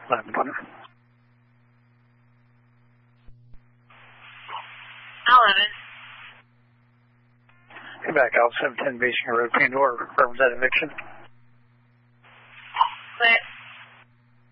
1120. Get back out 710 Basinger Road, Pandora. Representative eviction. Clear.